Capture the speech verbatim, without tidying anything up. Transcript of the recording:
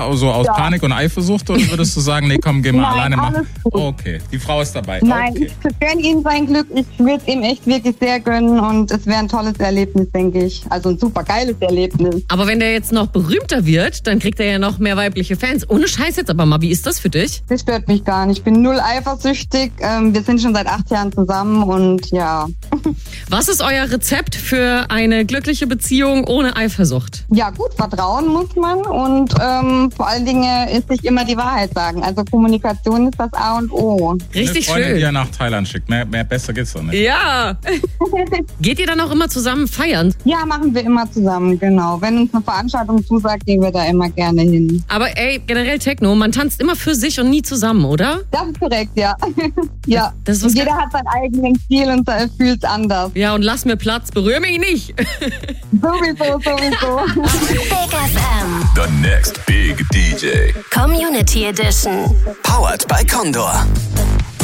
so aus ja. Panik und Eifersucht oder würdest du sagen, nee, komm, geh mal Nein, alleine machen? Oh, okay, die Frau ist dabei. Nein, okay. ich gönne ihm sein Glück. Ich würde es ihm echt wirklich sehr gönnen und es wäre ein tolles Erlebnis, denke ich. Also ein super geiles Erlebnis. Aber wenn der jetzt noch berühmter wird, dann kriegt er ja noch mehr weibliche Fans. Ohne Scheiß jetzt aber mal, wie ist das für dich? Das stört mich gar nicht. Ich bin null eifersüchtig. Ähm, wir sind schon seit acht Jahren zusammen und ja. Was ist euer Rezept für eine glückliche Beziehung ohne Eifersucht? Ja gut, vertrauen muss man und ähm, vor allen Dingen ist sich immer die Wahrheit sagen. Also Kommunikation ist das A und O. Richtig Eine Freundin, schön. die ihr nach Thailand schickt. Mehr, mehr besser geht's doch nicht. Ja. Geht ihr dann auch immer zusammen feiern? Ja, machen wir immer zusammen, genau. Wenn uns eine Veranstaltung zusagt, gehen wir da immer gerne hin. Aber ey, generell Techno, man tanzt immer für sich und nie zusammen, oder? Das ist korrekt, ja. ja. Das ist und jeder hat seinen eigenen Stil und fühlt es anders. Ja, und lass mir Platz, berühr mich nicht. Sowieso, sowieso. Big F M. The next big D J. Community Edition. Powered by Condor.